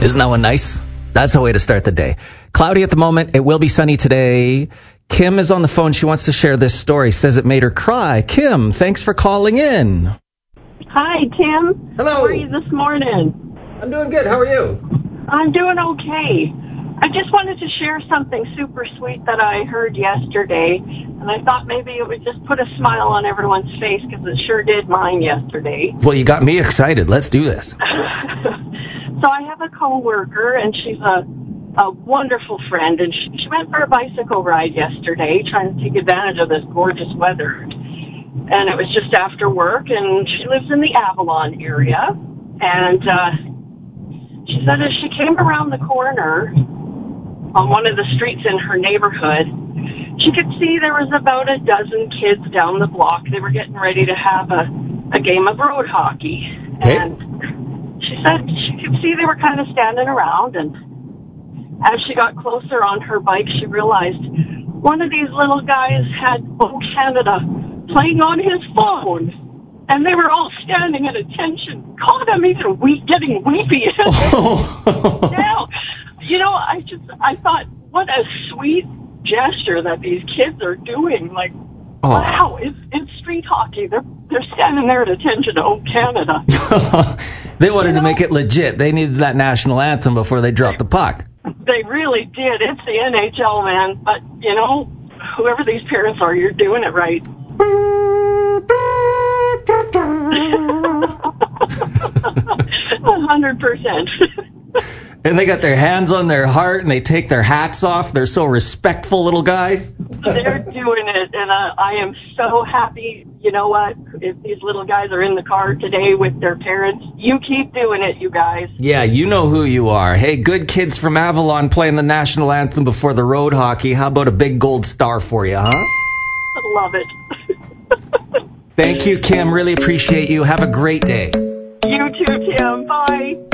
Isn't that one nice? That's a way to start the day. Cloudy at the moment. It will be sunny today. Kim is on the phone. She wants to share this story. Says it made her cry. Kim, thanks for calling in. Hi, Tim. Hello. How are you this morning? I'm doing good. How are you? I'm doing okay. I just wanted to share something super sweet that I heard yesterday, and I thought maybe it would just put a smile on everyone's face, because it sure did mine yesterday. Well, you got me excited. Let's do this. So I have a coworker, and she's a wonderful friend, and she went for a bicycle ride yesterday, trying to take advantage of this gorgeous weather. And it was just after work, and she lives in the Avalon area, and she said as she came around the corner on one of the streets in her neighborhood, she could see there was about a dozen kids down the block. They were getting ready to have a game of road hockey. Okay. And she said she could see they were kind of standing around, and as she got closer on her bike, she realized one of these little guys had Oh Canada playing on his phone. And they were all standing at attention. God, I'm even getting weepy. Now, I thought, what a sweet gesture that these kids are doing. Like, wow, it's street hockey. They're standing there at attention to Oh Canada. They wanted to make it legit. They needed that national anthem before they dropped the puck. They really did. It's the NHL, man. But, whoever these parents are, you're doing it right. 100%. And they got their hands on their heart, and they take their hats off. They're so respectful little guys. They're doing it, and I am so happy. You know what? If these little guys are in the car today with their parents, you keep doing it, you guys. Yeah, you know who you are. Hey, good kids from Avalon playing the national anthem before the road hockey. How about a big gold star for you, huh? Love it. Thank you, Kim. Really appreciate you. Have a great day. You too, Tim. Bye.